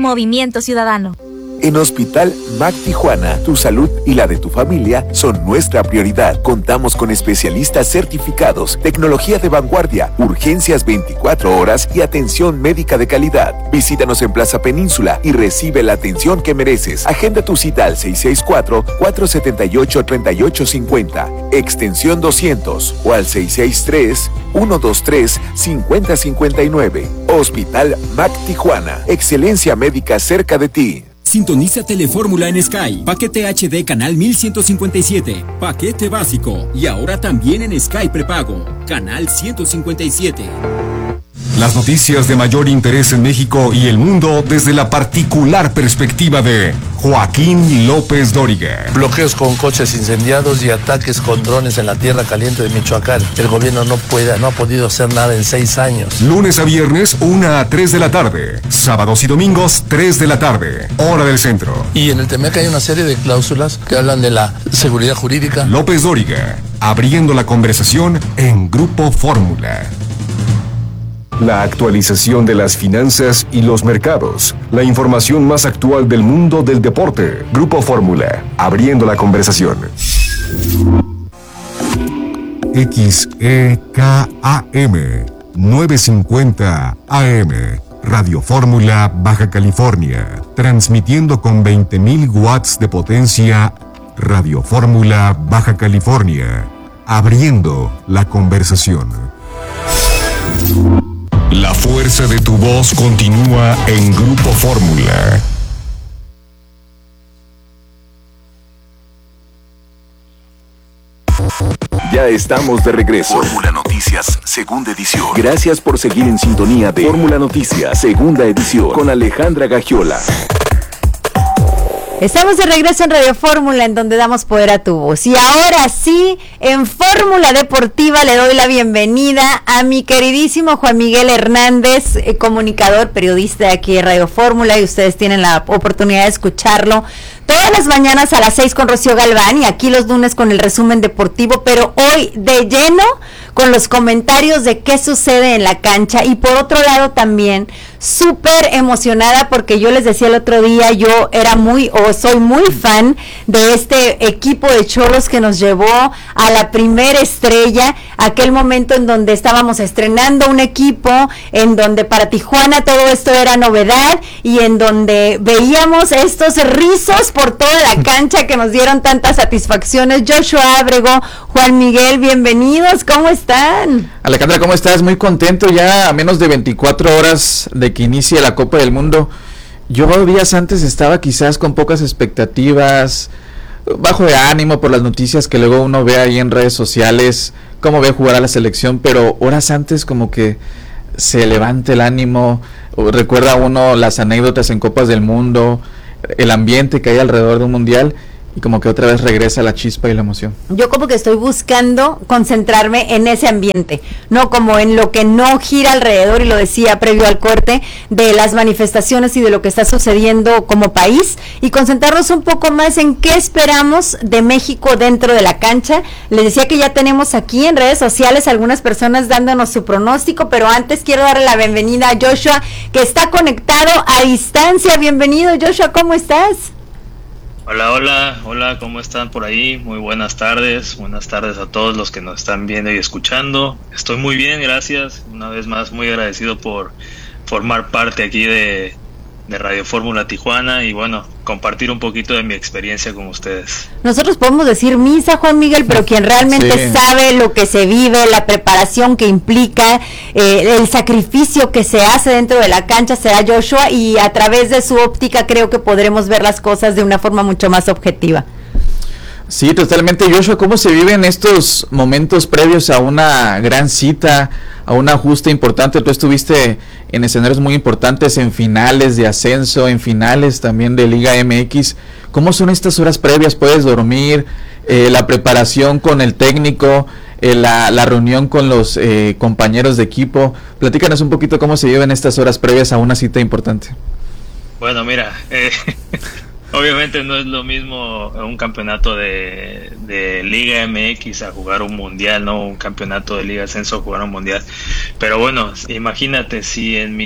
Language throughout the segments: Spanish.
Movimiento Ciudadano. En Hospital MAC Tijuana, tu salud y la de tu familia son nuestra prioridad. Contamos con especialistas certificados, tecnología de vanguardia, urgencias 24 horas y atención médica de calidad. Visítanos en Plaza Península y recibe la atención que mereces. Agenda tu cita al 664-478-3850, extensión 200 o al 663-123-5059. Hospital MAC Tijuana, excelencia médica cerca de ti. Sintoniza Telefórmula en Sky. Paquete HD canal 1157. Paquete básico. Y ahora también en Sky prepago. Canal 157. Las noticias de mayor interés en México y el mundo desde la particular perspectiva de Joaquín López Dóriga. Bloqueos con coches incendiados y ataques con drones en la tierra caliente de Michoacán. El gobierno no ha podido hacer nada en 6 años. Lunes a viernes, 1 a 3 de la tarde. Sábados y domingos, 3 de la tarde. Hora del centro. Y en el TEMEC hay una serie de cláusulas que hablan de la seguridad jurídica. López Dóriga, abriendo la conversación en Grupo Fórmula. La actualización de las finanzas y los mercados. La información más actual del mundo del deporte. Grupo Fórmula, abriendo la conversación. XEKAM 950 AM. Radio Fórmula, Baja California. Transmitiendo con 20.000 watts de potencia. Radio Fórmula, Baja California. Abriendo la conversación. La fuerza de tu voz continúa en Grupo Fórmula. Ya estamos de regreso. Fórmula Noticias, segunda edición. Gracias por seguir en sintonía de Fórmula Noticias, segunda edición, con Alejandra Gagiola. Estamos de regreso en Radio Fórmula, en donde damos poder a tu voz. Y ahora sí, en Fórmula Deportiva le doy la bienvenida a mi queridísimo Juan Miguel Hernández, comunicador, periodista de aquí de Radio Fórmula, y ustedes tienen la oportunidad de escucharlo todas las mañanas a las 6 con Rocío Galván y aquí los lunes con el resumen deportivo, pero hoy de lleno con los comentarios de qué sucede en la cancha. Y por otro lado también súper emocionada porque yo les decía el otro día, yo soy muy fan de este equipo de Cholos que nos llevó a la primera estrella, aquel momento en donde estábamos estrenando un equipo, en donde para Tijuana todo esto era novedad y en donde veíamos estos rizos por toda la cancha que nos dieron tantas satisfacciones. Joshua Ábrego, Juan Miguel, bienvenidos, ¿cómo están? Alejandra, ¿cómo estás? Muy contento, ya a menos de 24 horas de que inicie la Copa del Mundo. Yo días antes estaba quizás con pocas expectativas, bajo de ánimo por las noticias que luego uno ve ahí en redes sociales, cómo ve jugar a la selección, pero horas antes como que se levanta el ánimo, recuerda uno las anécdotas en Copas del Mundo, el ambiente que hay alrededor de un mundial, y como que otra vez regresa la chispa y la emoción. Yo como que estoy buscando concentrarme en ese ambiente, no como en lo que no gira alrededor, y lo decía previo al corte, de las manifestaciones y de lo que está sucediendo como país, y concentrarnos un poco más en qué esperamos de México dentro de la cancha. Les decía que ya tenemos aquí en redes sociales algunas personas dándonos su pronóstico, pero antes quiero darle la bienvenida a Joshua, que está conectado a distancia. Bienvenido, Joshua, ¿cómo estás? Hola, ¿cómo están por ahí? Muy buenas tardes a todos los que nos están viendo y escuchando. Estoy muy bien, gracias. Una vez más, muy agradecido por formar parte aquí de Radio Fórmula Tijuana y bueno, compartir un poquito de mi experiencia con ustedes. Nosotros podemos decir misa, Juan Miguel, pero quien realmente sabe lo que se vive, la preparación que implica, el sacrificio que se hace dentro de la cancha será Joshua, y a través de su óptica creo que podremos ver las cosas de una forma mucho más objetiva. Sí, totalmente, Joshua. ¿Cómo se viven estos momentos previos a una gran cita, a un ajuste importante? Tú estuviste en escenarios muy importantes, en finales de ascenso, en finales también de Liga MX. ¿Cómo son estas horas previas? ¿Puedes dormir? La preparación con el técnico, la reunión con los compañeros de equipo. Platícanos un poquito cómo se viven estas horas previas a una cita importante. Bueno, mira, Obviamente no es lo mismo un campeonato de Liga MX a jugar un mundial, ¿no? Un campeonato de Liga Ascenso a jugar un mundial. Pero bueno, imagínate si en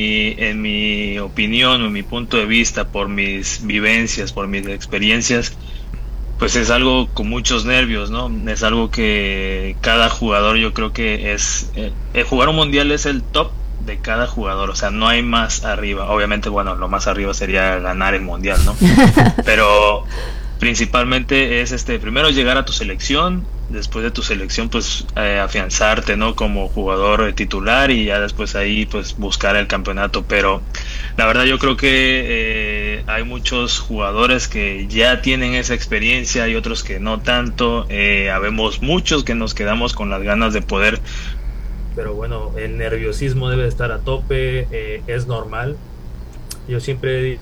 mi opinión, en mi punto de vista, por mis vivencias, por mis experiencias, pues es algo con muchos nervios, ¿no? Es algo que cada jugador, yo creo que es jugar un mundial es el top de cada jugador, o sea, no hay más arriba. Obviamente, bueno, lo más arriba sería ganar el mundial, ¿no? Pero principalmente es primero llegar a tu selección, después de tu selección pues afianzarte, ¿no? Como jugador titular, y ya después ahí pues buscar el campeonato. Pero la verdad yo creo que hay muchos jugadores que ya tienen esa experiencia y otros que no tanto. Habemos muchos que nos quedamos con las ganas de poder, pero bueno, el nerviosismo debe estar a tope, es normal. Yo siempre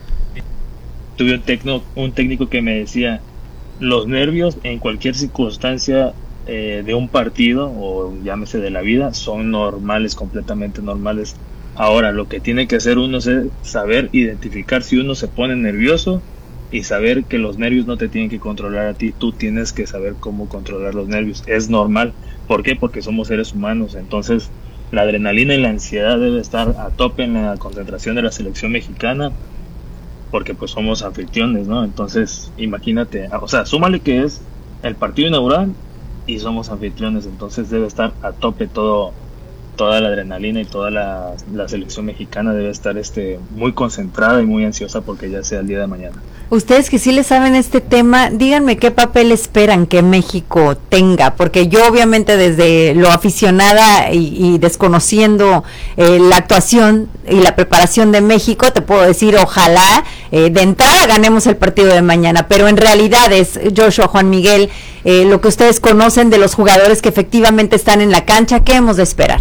tuve un técnico que me decía, los nervios en cualquier circunstancia de un partido, o llámese de la vida, son normales, completamente normales. Ahora, lo que tiene que hacer uno es saber identificar si uno se pone nervioso y saber que los nervios no te tienen que controlar a ti, tú tienes que saber cómo controlar los nervios, es normal. ¿Por qué? Porque somos seres humanos. Entonces la adrenalina y la ansiedad debe estar a tope en la concentración de la selección mexicana, porque pues somos anfitriones, ¿no? Entonces imagínate, o sea, súmale que es el partido inaugural y somos anfitriones, entonces debe estar a tope toda la adrenalina, y toda la selección mexicana debe estar muy concentrada y muy ansiosa porque ya sea el día de mañana. Ustedes que sí le saben este tema, díganme qué papel esperan que México tenga, porque yo obviamente desde lo aficionada y desconociendo la actuación y la preparación de México, te puedo decir, ojalá de entrada ganemos el partido de mañana, pero en realidad es, Joshua, Juan Miguel, lo que ustedes conocen de los jugadores que efectivamente están en la cancha, ¿qué hemos de esperar?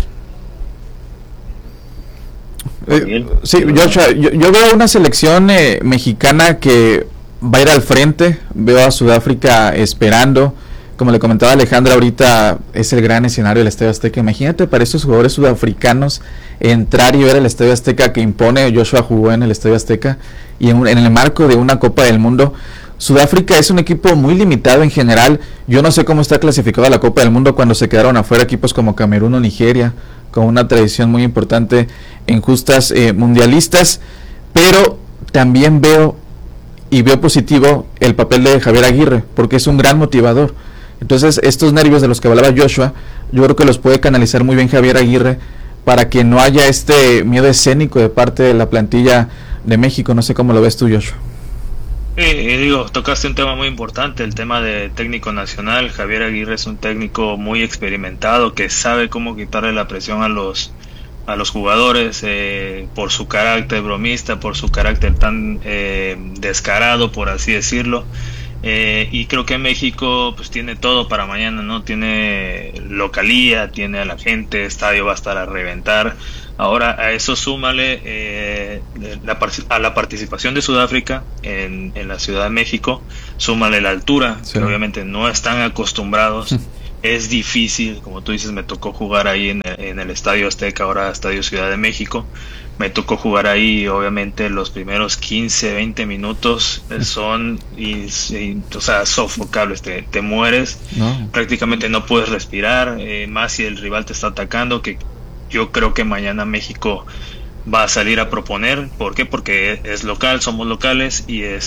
Sí, Joshua, yo veo una selección mexicana que va a ir al frente. Veo a Sudáfrica esperando, como le comentaba Alejandra ahorita, es el gran escenario del Estadio Azteca. Imagínate para estos jugadores sudafricanos entrar y ver el Estadio Azteca que impone. Joshua jugó en el Estadio Azteca y en el marco de una Copa del Mundo. Sudáfrica es un equipo muy limitado en general. Yo no sé cómo está clasificado a la Copa del Mundo cuando se quedaron afuera equipos como Camerún o Nigeria, con una tradición muy importante en justas mundialistas, pero también veo positivo el papel de Javier Aguirre, porque es un gran motivador. Entonces estos nervios de los que hablaba Joshua, yo creo que los puede canalizar muy bien Javier Aguirre para que no haya este miedo escénico de parte de la plantilla de México. No sé cómo lo ves tú, Joshua. Tocaste un tema muy importante, el tema de técnico nacional. Javier Aguirre es un técnico muy experimentado que sabe cómo quitarle la presión a los jugadores, por su carácter bromista, por su carácter tan descarado, por así decirlo. Y creo que México pues tiene todo para mañana, ¿no? Tiene localía, tiene a la gente, estadio va a estar a reventar. Ahora a eso súmale a la participación de Sudáfrica en la Ciudad de México, súmale la altura, sí, que obviamente no están acostumbrados. Es difícil, como tú dices, me tocó jugar ahí en el Estadio Azteca, ahora Estadio Ciudad de México. Me tocó jugar ahí, obviamente los primeros 15, 20 minutos son o sea, sofocables, te mueres, no. Prácticamente no puedes respirar, más si el rival te está atacando, que yo creo que mañana México va a salir a proponer. ¿Por qué? Porque es local, somos locales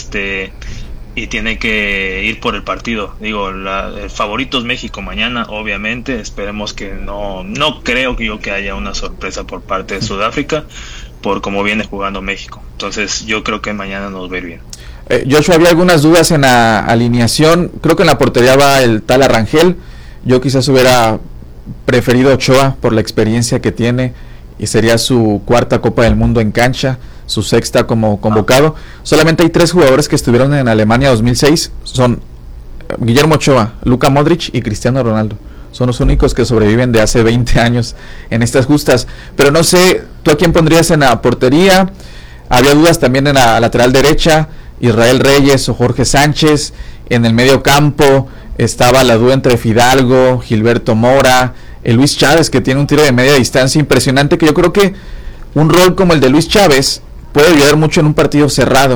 y tiene que ir por el partido. El favorito es México mañana, obviamente. Esperemos que no creo que haya una sorpresa por parte de Sudáfrica, por cómo viene jugando México. Entonces yo creo que mañana nos va a ir bien. Joshua, había algunas dudas en la alineación. Creo que en la portería va el tal Arrangel. Yo quizás hubiera preferido Ochoa por la experiencia que tiene, y sería su cuarta Copa del Mundo en cancha, su sexta como convocado. Solamente hay 3 jugadores que estuvieron en Alemania 2006, son Guillermo Ochoa, Luka Modric y Cristiano Ronaldo. Son los únicos que sobreviven de hace 20 años en estas justas. Pero no sé, ¿tú a quién pondrías en la portería? Había dudas también en la lateral derecha, Israel Reyes o Jorge Sánchez. En el medio campo estaba la duda entre Fidalgo, Gilberto Mora, Luis Chávez, que tiene un tiro de media distancia impresionante, que yo creo que un rol como el de Luis Chávez puede ayudar mucho en un partido cerrado,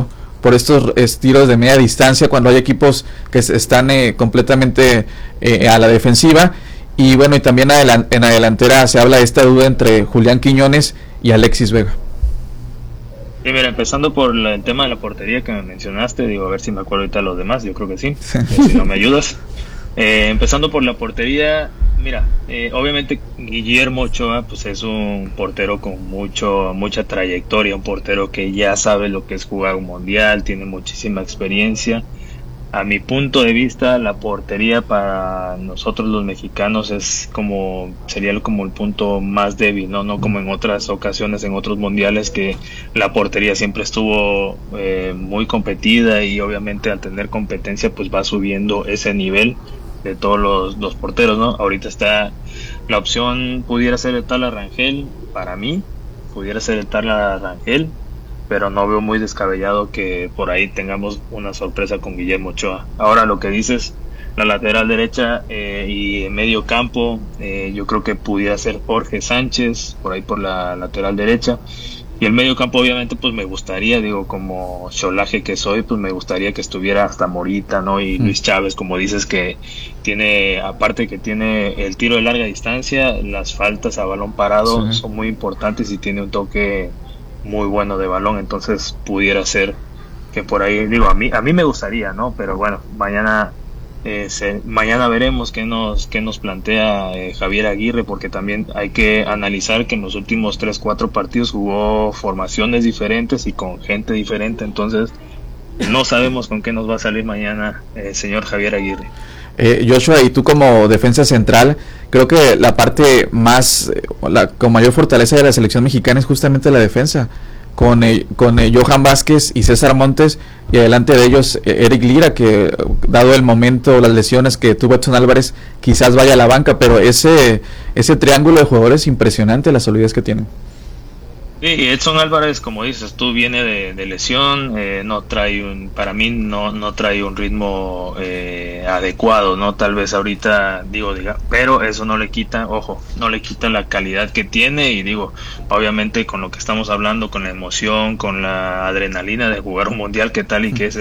por estos tiros de media distancia cuando hay equipos que están completamente a la defensiva. Y bueno, y también en la delantera se habla de esta duda entre Julián Quiñones y Alexis Vega. Sí, mira, empezando por el tema de la portería que me mencionaste, digo, a ver si me acuerdo ahorita de los demás, yo creo que sí, si no me ayudas. Empezando por la portería, mira, obviamente Guillermo Ochoa pues es un portero con mucha trayectoria, un portero que ya sabe lo que es jugar un mundial, tiene muchísima experiencia. A mi punto de vista, la portería para nosotros los mexicanos sería como el punto más débil, no como en otras ocasiones, en otros mundiales, que la portería siempre estuvo muy competida, y obviamente al tener competencia pues va subiendo ese nivel de todos los porteros, ¿no? Ahorita está la opción, pudiera ser el Tala Rangel, para mí pudiera ser el Tala Rangel, pero no veo muy descabellado que por ahí tengamos una sorpresa con Guillermo Ochoa. Ahora, lo que dices, la lateral derecha y medio campo, yo creo que pudiera ser Jorge Sánchez por ahí por la lateral derecha, y el medio campo obviamente pues me gustaría, digo, como cholaje que soy, pues me gustaría que estuviera hasta Morita, ¿no? Y Luis Chávez, como dices, que tiene, aparte que tiene el tiro de larga distancia, las faltas a balón parado son muy importantes y tiene un toque muy bueno de balón, entonces pudiera ser que por ahí, digo, a mí me gustaría, ¿no? Pero bueno, mañana veremos qué nos plantea Javier Aguirre, porque también hay que analizar que en los últimos 3-4 partidos jugó formaciones diferentes y con gente diferente, entonces no sabemos con qué nos va a salir mañana señor Javier Aguirre. Joshua, y tú como defensa central, creo que la parte con mayor fortaleza de la selección mexicana es justamente la defensa, con Johan Vázquez y César Montes, y adelante de ellos Eric Lira, que dado el momento, las lesiones que tuvo Edson Álvarez, quizás vaya a la banca, pero ese triángulo de jugadores es impresionante, la solidez que tienen. Sí, Edson Álvarez, como dices tú, viene de lesión, no trae no trae un ritmo adecuado, ¿no? Tal vez ahorita, pero eso no le quita la calidad que tiene, y digo, obviamente con lo que estamos hablando, con la emoción, con la adrenalina de jugar un mundial, ¿qué tal? Y que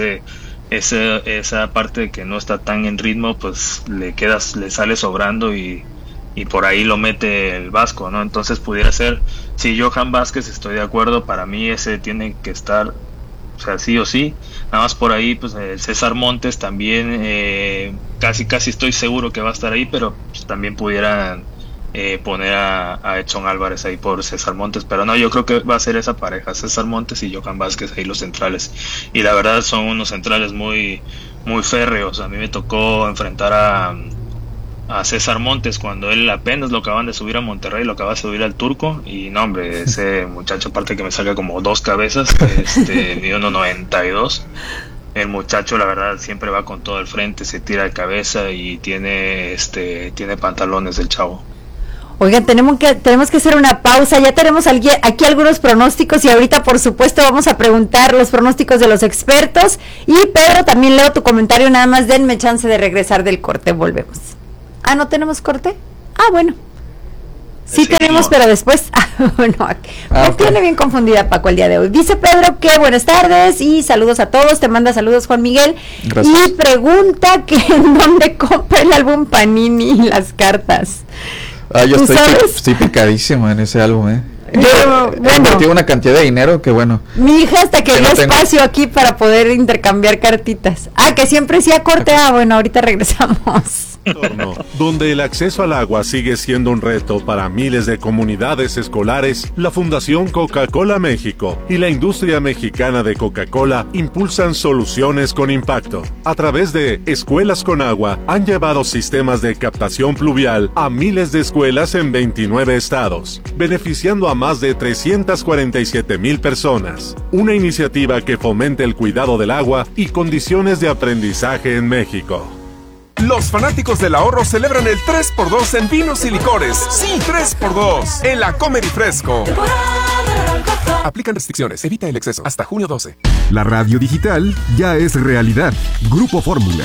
esa parte que no está tan en ritmo, pues le sale sobrando y por ahí lo mete el Vasco, ¿no? Entonces pudiera ser, si Johan Vázquez, estoy de acuerdo, para mí ese tiene que estar, o sea, sí o sí. Nada más por ahí, pues el César Montes también, casi estoy seguro que va a estar ahí, pero pues, también pudieran poner a Edson Álvarez ahí por César Montes, pero no, yo creo que va a ser esa pareja, César Montes y Johan Vázquez ahí los centrales, y la verdad son unos centrales muy, muy férreos. A mí me tocó enfrentar a César Montes cuando él apenas lo acaban de subir a Monterrey, lo acaba de subir al Turco, y no, hombre, ese muchacho, aparte que me saca como 2 cabezas, mide 1.92. El muchacho, la verdad, siempre va con todo el frente, se tira de cabeza y tiene pantalones el chavo. Oigan, tenemos que hacer una pausa. Ya tenemos aquí algunos pronósticos, y ahorita por supuesto vamos a preguntar los pronósticos de los expertos. Y Pedro, también leo tu comentario, nada más denme chance de regresar del corte, volvemos. Ah, ¿no tenemos corte? Ah, bueno. Sí tenemos, pero después. Bueno, me tiene bien confundida Paco el día de hoy. Dice Pedro que buenas tardes y saludos a todos. Te manda saludos Juan Miguel. Gracias. Y pregunta que en dónde compra el álbum Panini y las cartas. Yo estoy picadísimo en ese álbum, bueno, tiene una cantidad de dinero que bueno. Mi hija hasta que dio espacio aquí para poder intercambiar cartitas. Que siempre decía corte. Bueno, ahorita regresamos. Donde el acceso al agua sigue siendo un reto para miles de comunidades escolares, la Fundación Coca-Cola México y la industria mexicana de Coca-Cola impulsan soluciones con impacto. A través de Escuelas con Agua, han llevado sistemas de captación pluvial a miles de escuelas en 29 estados, beneficiando a más de 347,000 personas. Una iniciativa que fomenta el cuidado del agua y condiciones de aprendizaje en México. Los fanáticos del ahorro celebran el 3x2 en vinos y licores. Sí, 3x2 en la Comer y Fresco. Aplican restricciones, evita el exceso. Hasta junio 12. La radio digital ya es realidad. Grupo Fórmula.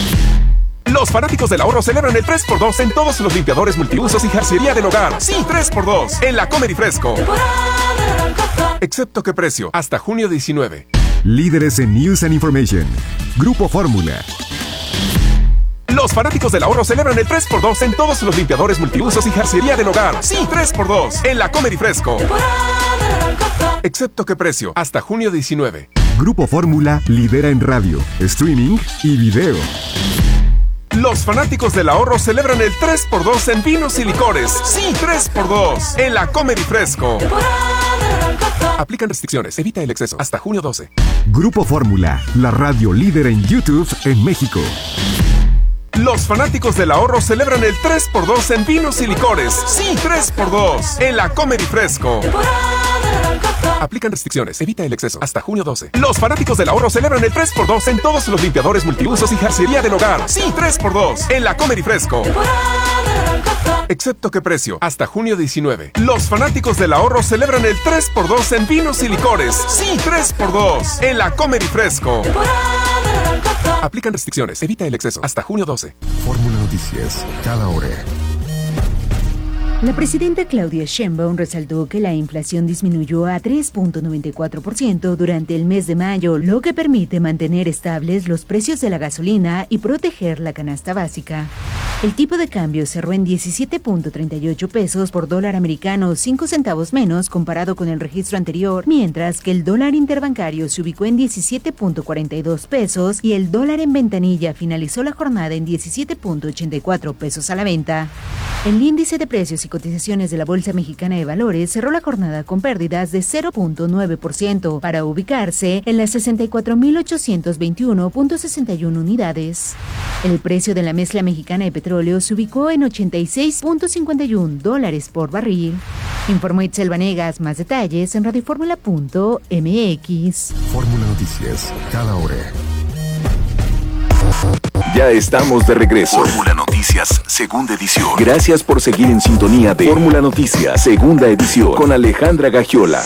Los fanáticos del ahorro celebran el 3x2 en todos los limpiadores multiusos y jarcería del hogar. Sí, 3x2 en la Comer y Fresco. Excepto qué precio, hasta junio 19. líderes en News and Information. Grupo Fórmula. Los fanáticos del ahorro celebran el 3x2 en todos los limpiadores multiusos y jarciería del hogar. Sí, 3x2 en la Comer y Fresco. Excepto qué precio, hasta junio 19. Grupo Fórmula lidera en radio, streaming y video. Los fanáticos del ahorro celebran el 3x2 en vinos y licores. Sí, 3x2 en la Comer y Fresco. Aplican restricciones, evita el exceso, hasta junio 12. Grupo Fórmula, la radio líder en YouTube en México. Los fanáticos del ahorro celebran el 3x2 en vinos y licores. Sí, 3x2 en la Comer y Fresco. Aplican restricciones, evita el exceso, hasta junio 12. Los fanáticos del ahorro celebran el 3x2 en todos los limpiadores multiusos y jarciería del hogar. Sí, 3x2 en la Comer y Fresco. Excepto qué precio, hasta junio 19. Los fanáticos del ahorro celebran el 3x2 en vinos y licores. Sí, 3x2 en la Comer y Fresco. Aplican restricciones, evita el exceso, hasta junio 12. Fórmula Noticias, cada hora. La presidenta Claudia Sheinbaum resaltó que la inflación disminuyó a 3.94% durante el mes de mayo, lo que permite mantener estables los precios de la gasolina y proteger la canasta básica. El tipo de cambio cerró en 17.38 pesos por dólar americano, 5 centavos menos comparado con el registro anterior, mientras que el dólar interbancario se ubicó en 17.42 pesos y el dólar en ventanilla finalizó la jornada en 17.84 pesos a la venta. El índice de precios y cotizaciones de la Bolsa Mexicana de Valores cerró la jornada con pérdidas de 0.9% para ubicarse en las 64.821.61 unidades. El precio de la mezcla mexicana de petróleo se ubicó en $86.51 por barril. Informó Itzel Vanegas, más detalles en radioformula.mx. Fórmula Noticias, cada hora. Ya estamos de regreso. Fórmula Noticias, segunda edición. Gracias por seguir en sintonía de Fórmula Noticias, segunda edición, con Alejandra Gagiola.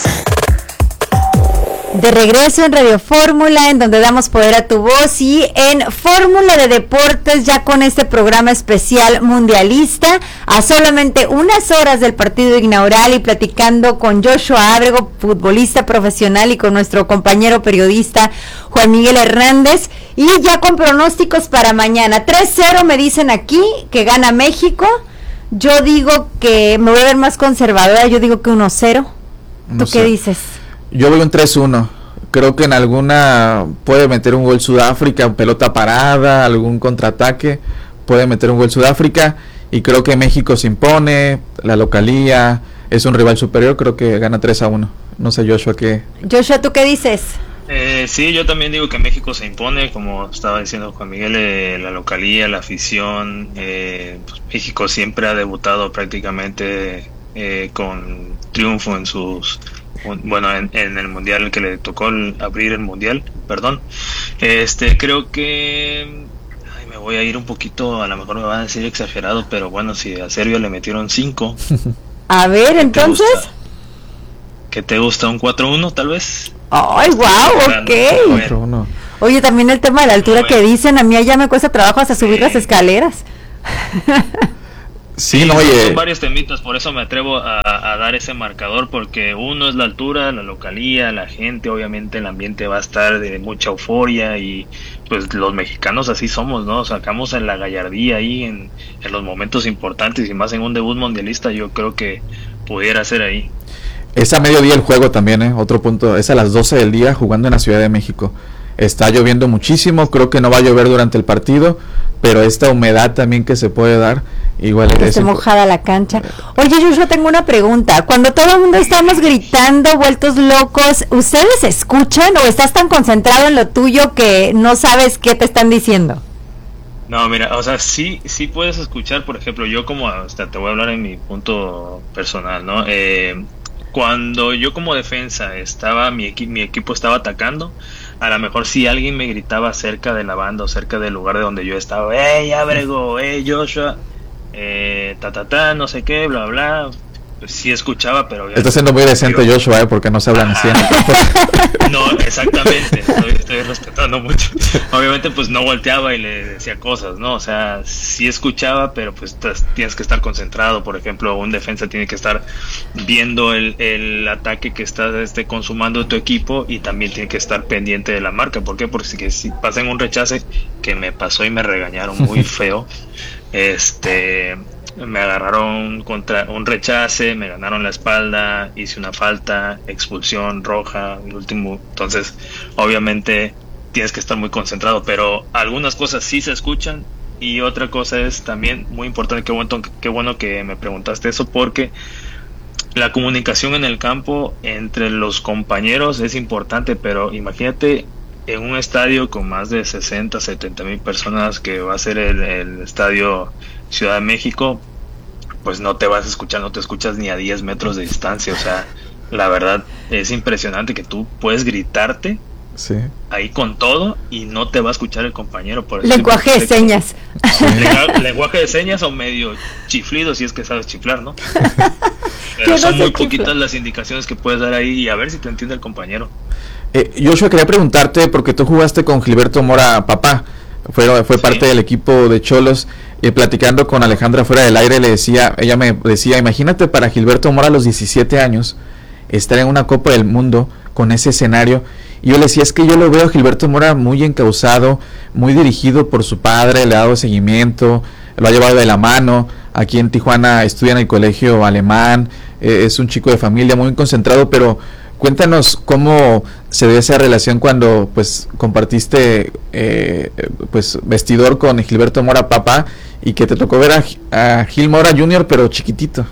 De regreso en Radio Fórmula, en donde damos poder a tu voz, y en Fórmula de Deportes, ya con este programa especial mundialista, a solamente unas horas del partido inaugural, y platicando con Joshua Ábrego, futbolista profesional, y con nuestro compañero periodista Juan Miguel Hernández, y ya con pronósticos para mañana. 3-0 me dicen aquí, que gana México. Yo digo que me voy a ver más conservadora, yo digo que 1-0. ¿Tú qué dices? Yo voy un 3-1. Creo que en alguna puede meter un gol Sudáfrica, pelota parada, algún contraataque, puede meter un gol Sudáfrica, y creo que México se impone, la localía, es un rival superior, creo que gana 3-1. No sé, Joshua, ¿qué? Joshua, ¿tú qué dices? Sí, yo también digo que México se impone, como estaba diciendo Juan Miguel, la localía, la afición. Pues México siempre ha debutado prácticamente con triunfo en sus... Bueno, en el mundial que le tocó abrir el mundial, perdón. Creo que me voy a ir un poquito, a lo mejor me van a decir exagerado, pero bueno, si a Serbia le metieron 5. A ver, entonces. ¿Qué te gusta? ¿Un 4-1 tal vez? Ay, wow, ok. 4-1. Oye, también el tema de la altura que dicen, a mí allá me cuesta trabajo hasta subir las escaleras. Sí, no, oye. Son varios temitas, por eso me atrevo a dar ese marcador, porque uno es la altura, la localía, la gente, obviamente el ambiente va a estar de mucha euforia, y pues los mexicanos así somos, ¿no? Sacamos en la gallardía ahí en los momentos importantes, y más en un debut mundialista. Yo creo que pudiera ser ahí. Es a mediodía el juego también, otro punto, es a las 12 del día, jugando en la Ciudad de México. Está lloviendo muchísimo, creo que no va a llover durante el partido, pero esta humedad también que se puede dar, igual que esté mojada la cancha. Oye, yo tengo una pregunta. Cuando todo el mundo estamos gritando, vueltos locos, ¿ustedes escuchan o estás tan concentrado en lo tuyo que no sabes qué te están diciendo? No, mira, o sea, sí puedes escuchar. Por ejemplo, yo como, te voy a hablar en mi punto personal, ¿no? Cuando yo como defensa mi equipo estaba atacando, a lo mejor si alguien me gritaba cerca de la banda o cerca del lugar de donde yo estaba, ¡Ey, Ábrego! ¡Ey, Joshua! No sé qué, bla, bla. sí escuchaba, pero... Está siendo muy decente Joshua, porque no se hablan así. No, exactamente, estoy respetando mucho. Obviamente pues no volteaba y le decía cosas, ¿no? O sea, sí escuchaba, pero pues tienes que estar concentrado. Por ejemplo, un defensa tiene que estar viendo el ataque que está consumando tu equipo, y también tiene que estar pendiente de la marca. ¿Por qué? Porque si pasan un rechace, que me pasó y me regañaron muy feo, me agarraron contra un rechace, me ganaron la espalda, hice una falta, expulsión roja, el último. Entonces, obviamente tienes que estar muy concentrado, pero algunas cosas sí se escuchan, y otra cosa es también muy importante. Qué bueno que me preguntaste eso, porque la comunicación en el campo entre los compañeros es importante, pero imagínate en un estadio con más de 60, 70 mil personas, que va a ser el estadio Ciudad de México, pues no te vas a escuchar, no te escuchas ni a 10 metros de distancia. O sea, la verdad es impresionante que tú puedes gritarte ahí con todo y no te va a escuchar el compañero. Por lenguaje de señas. Lenguaje de señas o medio chiflido, si es que sabes chiflar, ¿no? Pero son muy poquitas las indicaciones que puedes dar ahí, y a ver si te entiende el compañero. Joshua, quería preguntarte, porque tú jugaste con Gilberto Mora, papá, fue parte del equipo de Xolos, platicando con Alejandra fuera del aire, ella me decía, imagínate para Gilberto Mora a los 17 años, estar en una Copa del Mundo con ese escenario. Y yo le decía, es que yo lo veo a Gilberto Mora muy encauzado, muy dirigido por su padre, le ha dado seguimiento, lo ha llevado de la mano. Aquí en Tijuana estudia en el colegio alemán, es un chico de familia muy concentrado, pero cuéntanos cómo se ve esa relación cuando pues compartiste pues vestidor con Gilberto Mora, papá, y que te tocó ver a Gil Mora Jr., pero chiquitito.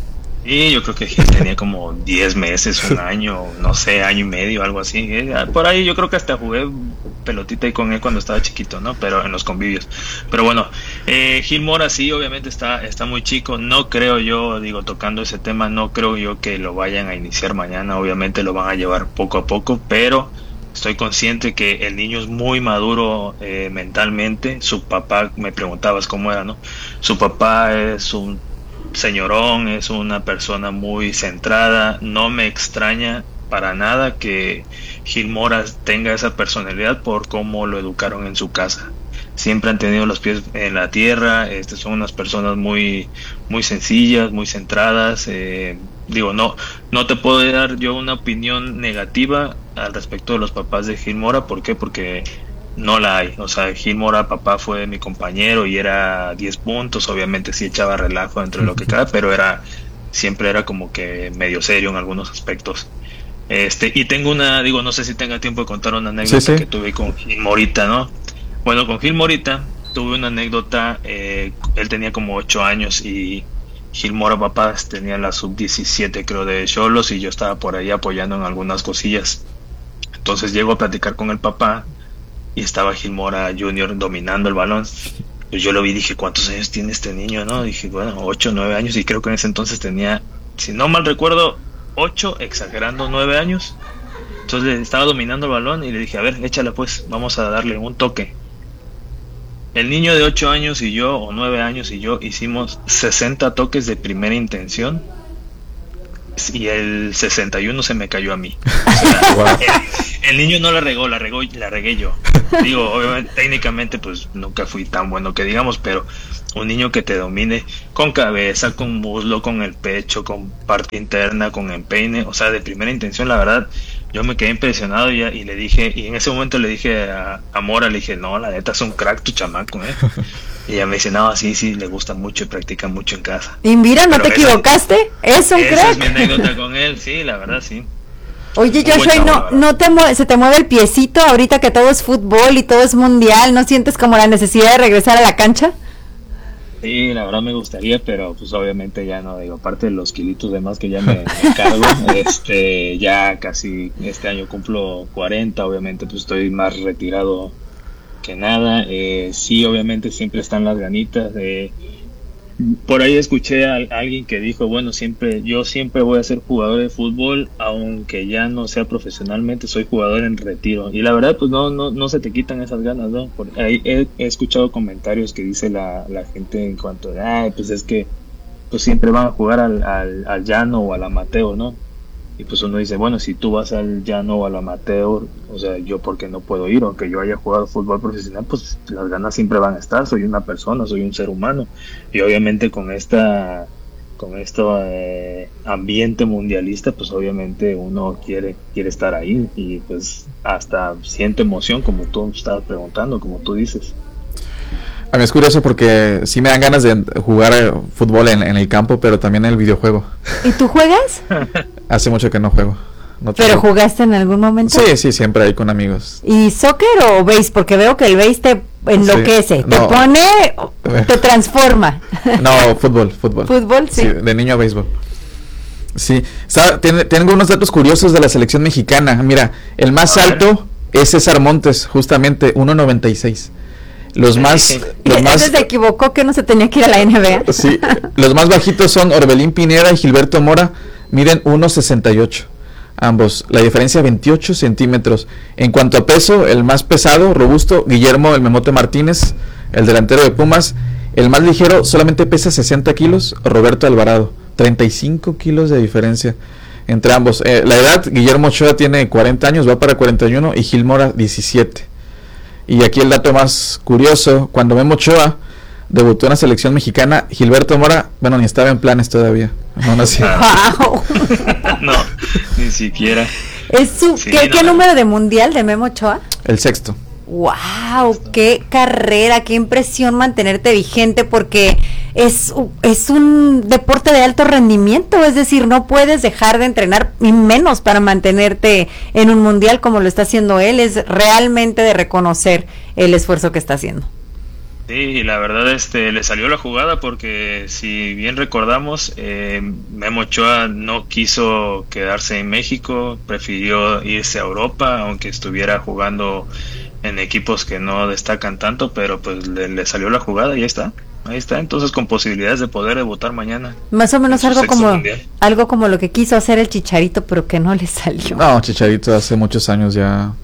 Y yo creo que Gil tenía como 10 meses, un año, no sé, año y medio, algo así. Por ahí yo creo que hasta jugué pelotita ahí con él cuando estaba chiquito, ¿no? Pero en los convivios. Pero bueno, Gil Mora sí, obviamente está muy chico. No creo yo, tocando ese tema, no creo yo que lo vayan a iniciar mañana. Obviamente lo van a llevar poco a poco, pero estoy consciente que el niño es muy maduro mentalmente. Su papá, me preguntabas cómo era, ¿no? Su papá es un señorón, es una persona muy centrada. No me extraña para nada que Gil Mora tenga esa personalidad por cómo lo educaron en su casa. Siempre han tenido los pies en la tierra. Son unas personas muy sencillas, muy centradas. No te puedo dar yo una opinión negativa al respecto de los papás de Gil Mora. ¿Por qué? Porque no la hay. O sea, Gil Mora, papá, fue mi compañero y era 10 puntos. Obviamente sí echaba relajo dentro de lo que cabe, pero siempre era como que medio serio en algunos aspectos. Y tengo no sé si tenga tiempo de contar una anécdota que tuve con Gil Morita, ¿no? Bueno, con Gil Morita tuve una anécdota. Él tenía como 8 años y Gil Mora, papá, tenía la sub-17 creo de Xolos, y yo estaba por ahí apoyando en algunas cosillas. Entonces llego a platicar con el papá y estaba Gil Mora Jr. dominando el balón. Pues yo lo vi y dije, ¿cuántos años tiene este niño, no? Dije, bueno, 8, 9 años, y creo que en ese entonces tenía, si no mal recuerdo, 8, exagerando, 9 años. Entonces estaba dominando el balón y le dije, a ver, échala pues, vamos a darle un toque. El niño de 8 años y yo, o 9 años y yo, hicimos 60 toques de primera intención, y el 61 se me cayó a mí. O sea, wow. El niño no la regué yo. Obviamente, técnicamente, pues nunca fui tan bueno que digamos, pero un niño que te domine con cabeza, con muslo, con el pecho, con parte interna, con empeine, o sea, de primera intención, la verdad, yo me quedé impresionado y le dije, y en ese momento le dije a Mora, le dije, no, la neta es un crack tu chamaco, Y ella me dice, no, sí, le gusta mucho y practica mucho en casa. Y mira, no te equivocaste, es un crack. Esa es mi anécdota con él, sí, la verdad, sí. Oye, Joshua, se te mueve el piecito ahorita que todo es fútbol y todo es mundial, ¿no sientes como la necesidad de regresar a la cancha? Sí, la verdad me gustaría, pero pues obviamente ya no, aparte de los kilitos de más que ya me cargo, ya casi este año cumplo 40, obviamente pues estoy más retirado que nada. Sí, obviamente siempre están las ganitas. Por ahí escuché a alguien que dijo, bueno, yo siempre voy a ser jugador de fútbol, aunque ya no sea profesionalmente, soy jugador en retiro. Y la verdad, pues no se te quitan esas ganas, ¿no? Por ahí he escuchado comentarios que dice la gente en cuanto a, pues es que pues siempre van a jugar al llano o al amateur, ¿no? Y pues uno dice, bueno, si tú vas al llano o al amateur, o sea, yo por qué no puedo ir, aunque yo haya jugado fútbol profesional, pues las ganas siempre van a estar, soy una persona, soy un ser humano, y obviamente con este ambiente mundialista, pues obviamente uno quiere estar ahí, y pues hasta siente emoción, como tú estabas preguntando, como tú dices. A mí es curioso porque sí me dan ganas de jugar fútbol en el campo, pero también en el videojuego. ¿Y tú juegas? Hace mucho que no juego. ¿Pero jugaste en algún momento? Sí, siempre ahí con amigos. ¿Y soccer o base? Porque veo que el base te enloquece, te pone, te transforma. No, fútbol. ¿Fútbol? Sí. De niño a béisbol. Sí, tengo unos datos curiosos de la selección mexicana. Mira, el más alto es César Montes, justamente 1.96. Los más se equivocó que no se tenía que ir a la NBA. Sí, los más bajitos son Orbelín Pineda y Gilberto Mora, miden 1.68 ambos, la diferencia 28 centímetros. En cuanto a peso, el más pesado, robusto, Guillermo el Memote Martínez, el delantero de Pumas. El más ligero solamente pesa 60 kilos, Roberto Alvarado, 35 kilos de diferencia entre ambos. La edad, Guillermo Ochoa tiene 40 años, va para 41, y Gil Mora 17. Y aquí el dato más curioso, cuando Memo Ochoa debutó en la selección mexicana, Gilberto Mora, bueno, ni estaba en planes todavía, no nacía. ¡Wow! No, ni siquiera. ¿Qué número de mundial de Memo Ochoa? El 6º. ¡Wow! ¡Qué carrera! ¡Qué impresión mantenerte vigente! Porque es un deporte de alto rendimiento, es decir, no puedes dejar de entrenar, y menos para mantenerte en un mundial como lo está haciendo él. Es realmente de reconocer el esfuerzo que está haciendo. Sí, y la verdad le salió la jugada porque si bien recordamos, Memo Ochoa no quiso quedarse en México, prefirió irse a Europa, aunque estuviera jugando en equipos que no destacan tanto, pero pues le salió la jugada y ahí está, entonces con posibilidades de poder debutar mañana. Más o menos algo como lo que quiso hacer el Chicharito, pero que no le salió. No, Chicharito hace muchos años ya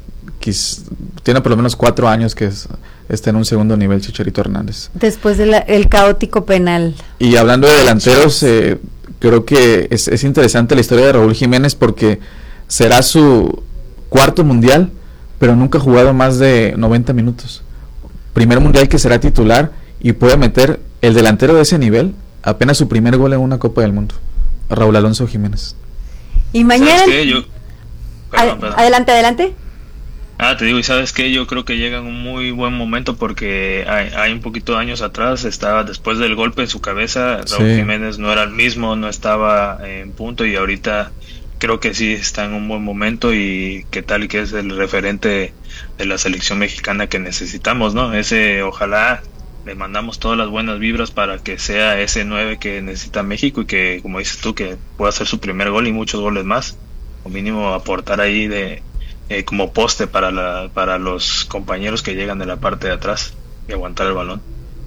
tiene por lo menos 4 años que está en un segundo nivel, Chicharito Hernández. Después del caótico penal. Y hablando de delanteros, creo que es interesante la historia de Raúl Jiménez porque será su 4º mundial, pero nunca ha jugado más de 90 minutos. Primer mundial que será titular y puede meter el delantero de ese nivel apenas su primer gol en una Copa del Mundo, Raúl Alonso Jiménez. Y mañana... ¿Sabes qué? Perdón. Adelante. Te digo, y ¿sabes qué? Yo creo que llega en un muy buen momento porque hay un poquito de años atrás, estaba después del golpe en su cabeza, Raúl Jiménez no era el mismo, no estaba en punto, y ahorita creo que sí está en un buen momento, y qué tal y que es el referente de la selección mexicana que necesitamos, ¿no? Ojalá le mandamos todas las buenas vibras para que sea ese 9 que necesita México y que, como dices tú, que pueda hacer su primer gol y muchos goles más, o mínimo aportar ahí como poste para los compañeros que llegan de la parte de atrás y aguantar el balón.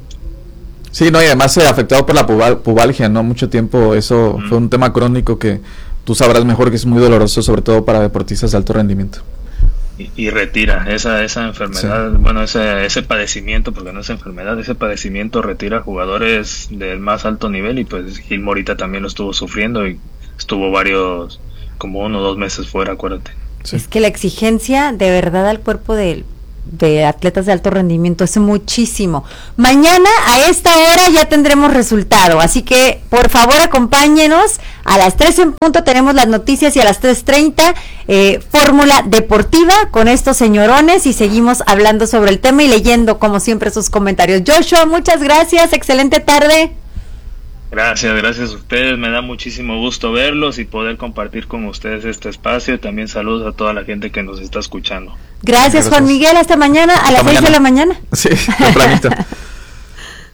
Sí, no, y además afectado por la pubalgia, ¿no? Mucho tiempo, eso fue un tema crónico que tú sabrás mejor que es muy doloroso, sobre todo para deportistas de alto rendimiento. Y retira esa enfermedad, bueno, ese padecimiento, porque no es enfermedad, ese padecimiento retira jugadores del más alto nivel, y pues Gil Morita también lo estuvo sufriendo y estuvo como 1 o 2 meses fuera, acuérdate. Sí. Es que la exigencia de verdad al cuerpo de atletas de alto rendimiento es muchísimo. Mañana a esta hora ya tendremos resultado, así que por favor acompáñenos. A las 3 en punto tenemos las noticias, y a las 3:30 Fórmula Deportiva con estos señorones, y seguimos hablando sobre el tema y leyendo como siempre sus comentarios. Joshua, muchas gracias, excelente tarde. Gracias a ustedes, me da muchísimo gusto verlos y poder compartir con ustedes este espacio. También saludos a toda la gente que nos está escuchando. Gracias. Juan Miguel, hasta mañana a las 6 de la mañana. Sí, tempranito.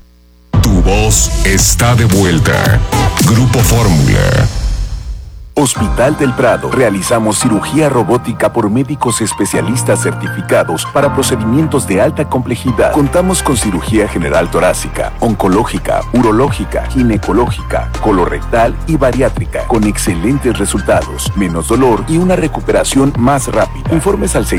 Tu voz está de vuelta. Grupo Fórmula. Hospital del Prado. Realizamos cirugía robótica por médicos especialistas certificados para procedimientos de alta complejidad. Contamos con cirugía general torácica, oncológica, urológica, ginecológica, colorectal y bariátrica, con excelentes resultados, menos dolor y una recuperación más rápida. Informes al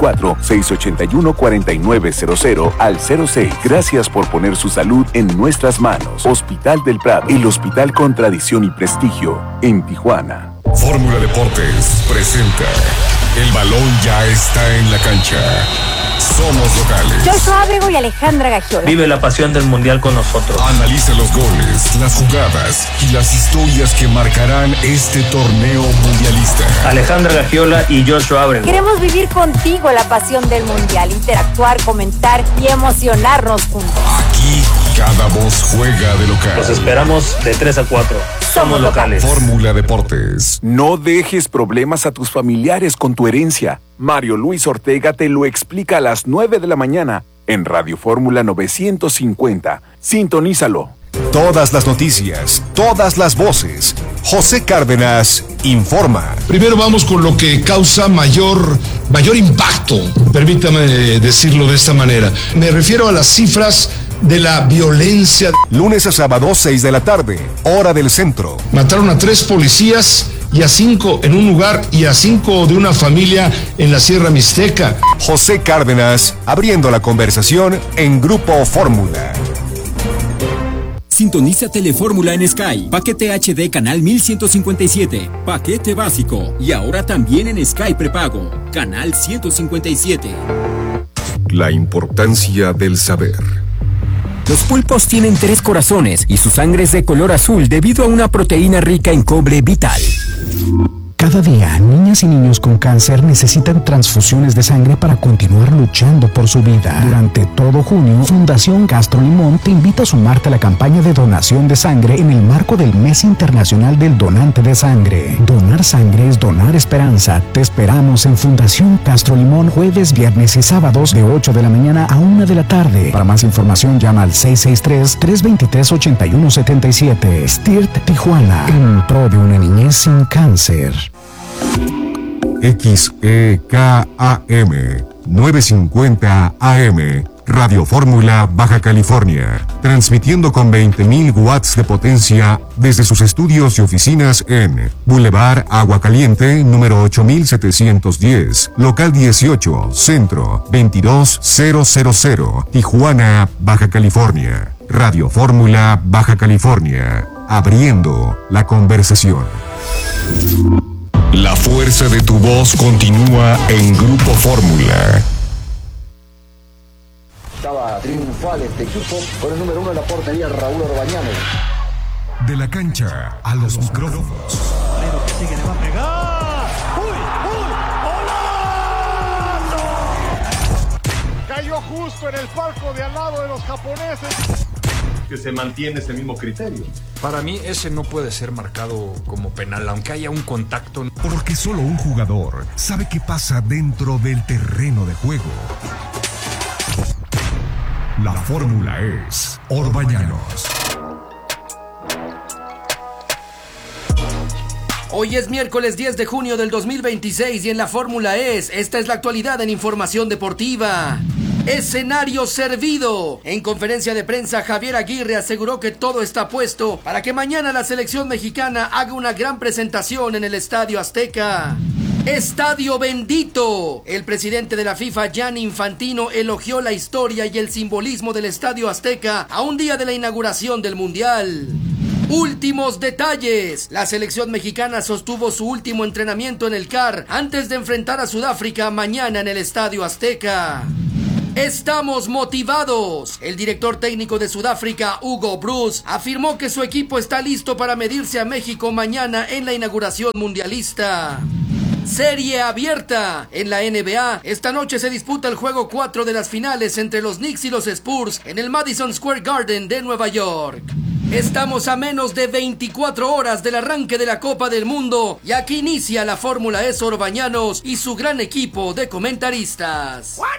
664-681-4900 al 06. Gracias por poner su salud en nuestras manos. Hospital del Prado, el hospital con tradición y prestigio en Tijuana. Fórmula Deportes presenta: el balón ya está en la cancha. Somos locales. Joshua Ábrego y Alejandra Gagiola. Vive la pasión del mundial con nosotros. Analiza los goles, las jugadas y las historias que marcarán este torneo mundialista. Alejandra Gagiola y Joshua Ábrego. Queremos vivir contigo la pasión del mundial, interactuar, comentar y emocionarnos juntos. Aquí cada voz juega de local. Los esperamos de 3 a 4. Somos locales. Fórmula Deportes. No dejes problemas a tus familiares con tu herencia. Mario Luis Ortega te lo explica a las 9 de la mañana en Radio Fórmula 950. Sintonízalo. Todas las noticias, todas las voces. José Cárdenas informa. Primero vamos con lo que causa mayor impacto, permítame decirlo de esta manera. Me refiero a las cifras de la violencia. Lunes a sábado, 6 de la tarde, hora del centro. Mataron a 3 policías y a 5 en un lugar y a 5 de una familia en la Sierra Mixteca. José Cárdenas abriendo la conversación en Grupo Fórmula. Sintoniza Telefórmula en Sky. Paquete HD canal 1157. Paquete básico. Y ahora también en Sky prepago. Canal 157. La importancia del saber. Los pulpos tienen 3 corazones y su sangre es de color azul debido a una proteína rica en cobre vital. Cada día, niñas y niños con cáncer necesitan transfusiones de sangre para continuar luchando por su vida. Durante todo junio, Fundación Castro Limón te invita a sumarte a la campaña de donación de sangre en el marco del Mes Internacional del Donante de Sangre. Donar sangre es donar esperanza. Te esperamos en Fundación Castro Limón jueves, viernes y sábados de 8 de la mañana a 1 de la tarde. Para más información llama al 663-323-8177. STIRT Tijuana, en pro de una niñez sin cáncer. XEKAM 950 AM Radio Fórmula Baja California, transmitiendo con 20.000 watts de potencia desde sus estudios y oficinas en Boulevard Agua Caliente, número 8710, local 18, centro 22000, Tijuana, Baja California. Radio Fórmula Baja California, abriendo la conversación. La fuerza de tu voz continúa en Grupo Fórmula. Estaba triunfal este equipo con el número 1 de la portería, Raúl Orbañanos. De la cancha a los micrófonos. Pero que sigue, le va a pegar. ¡Uy! ¡Golazo! Cayó justo en el palco de al lado de los japoneses. Que se mantiene ese mismo criterio. Para mí ese no puede ser marcado como penal, aunque haya un contacto. Porque solo un jugador sabe qué pasa dentro del terreno de juego. La fórmula es Orbañanos. Hoy es miércoles 10 de junio del 2026 y en la fórmula esta es la actualidad en información deportiva. Escenario servido. En conferencia de prensa, Javier Aguirre aseguró que todo está puesto para que mañana la selección mexicana haga una gran presentación en el Estadio Azteca. Estadio bendito. El presidente de la FIFA, Gianni Infantino, elogió la historia y el simbolismo del Estadio Azteca a un día de la inauguración del Mundial. Últimos detalles. La selección mexicana sostuvo su último entrenamiento en el CAR antes de enfrentar a Sudáfrica mañana en el Estadio Azteca. Estamos motivados. El director técnico de Sudáfrica, Hugo Broos, afirmó que su equipo está listo para medirse a México mañana en la inauguración mundialista. Serie abierta. En la NBA, esta noche se disputa el juego 4 de las finales entre los Knicks y los Spurs en el Madison Square Garden de Nueva York. Estamos a menos de 24 horas del arranque de la Copa del Mundo y aquí inicia la Fórmula Orbañanos y su gran equipo de comentaristas.